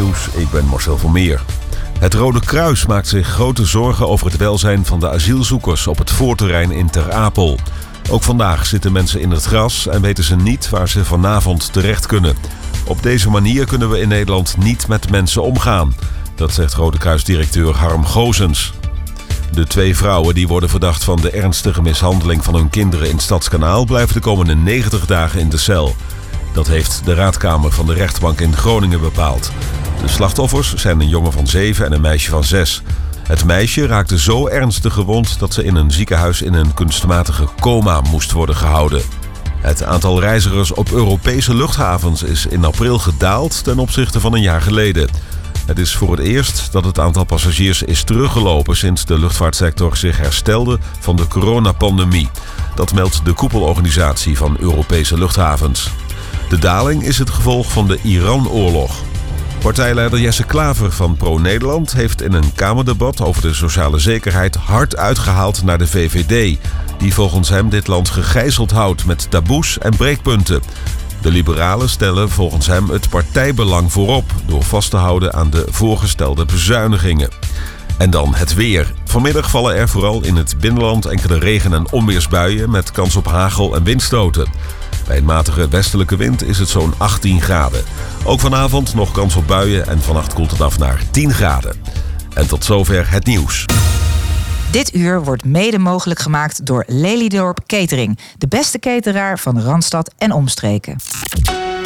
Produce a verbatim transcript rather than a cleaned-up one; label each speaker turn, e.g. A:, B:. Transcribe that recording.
A: Nieuws, ik ben Marcel van Meer. Het Rode Kruis maakt zich grote zorgen over het welzijn van de asielzoekers op het voorterrein in Ter Apel. Ook vandaag zitten mensen in het gras en weten ze niet waar ze vanavond terecht kunnen. Op deze manier kunnen we in Nederland niet met mensen omgaan. Dat zegt Rode Kruis-directeur Harm Gozens. De twee vrouwen die worden verdacht van de ernstige mishandeling van hun kinderen in Stadskanaal blijven de komende negentig dagen in de cel. Dat heeft de raadkamer van de rechtbank in Groningen bepaald. De slachtoffers zijn een jongen van zeven en een meisje van zes. Het meisje raakte zo ernstig gewond dat ze in een ziekenhuis in een kunstmatige coma moest worden gehouden. Het aantal reizigers op Europese luchthavens is in april gedaald ten opzichte van een jaar geleden. Het is voor het eerst dat het aantal passagiers is teruggelopen sinds de luchtvaartsector zich herstelde van de coronapandemie. Dat meldt de koepelorganisatie van Europese luchthavens. De daling is het gevolg van de Iran-oorlog. Partijleider Jesse Klaver van ProNederland heeft in een Kamerdebat over de sociale zekerheid hard uitgehaald naar de V V D, die volgens hem dit land gegijzeld houdt met taboes en breekpunten. De liberalen stellen volgens hem het partijbelang voorop door vast te houden aan de voorgestelde bezuinigingen. En dan het weer. Vanmiddag vallen er vooral in het binnenland enkele regen- en onweersbuien met kans op hagel en windstoten. Bij een matige westelijke wind is het zo'n achttien graden. Ook vanavond nog kans op buien en vannacht koelt het af naar tien graden. En tot zover het nieuws.
B: Dit uur wordt mede mogelijk gemaakt door Lelydorp Catering. De beste cateraar van Randstad en omstreken.